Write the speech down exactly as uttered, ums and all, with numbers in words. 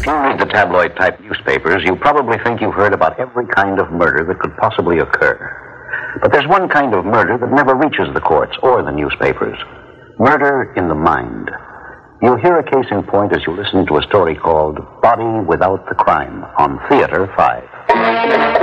If you read the tabloid-type newspapers, you probably think you've heard about every kind of murder that could possibly occur. But there's one kind of murder that never reaches the courts or the newspapers. Murder in the mind. You'll hear a case in point as you listen to a story called Body Without the Crime on Theater five.